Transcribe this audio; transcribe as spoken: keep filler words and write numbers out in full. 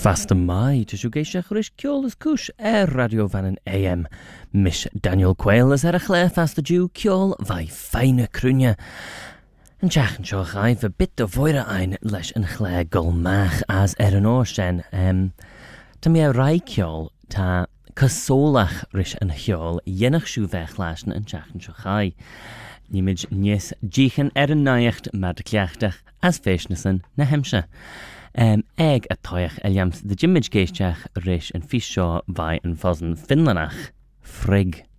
Fast y mai, dy siw geisiach rys ciol ys cwsh er radio fan yn A M. Mish Daniel Quayle ys er a chle fast y diw ciol fai feine crwnia. Yn tiach yn sio chai fy bit o fwyra ein leis yn chle golmach as er yn orsien. Um, ta mi a rai ciol ta cysolach rys yn chiol yenach siw fech lasn yn tiach yn sio chai. Nimid nes jichen er yn naiacht mar dy cliachtach as feisnesan na hemsha. Um, eg a toich eliams de jimmage geistach rish en fisho vai en fosen finlanach frig.